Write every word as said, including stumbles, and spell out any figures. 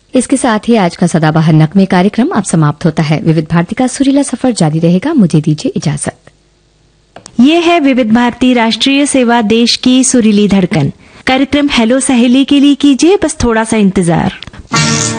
इसके साथ ही आज का सदाबहार नगमे कार्यक्रम अब समाप्त होता है। विविध भारती का सुरीला सफर जारी रहेगा। मुझे दीजिए इजाजत। ये है विविध भारती राष्ट्रीय सेवा, देश की सुरीली धड़कन। कार्यक्रम हेलो सहेली के लिए कीजिए बस थोड़ा सा इंतजार।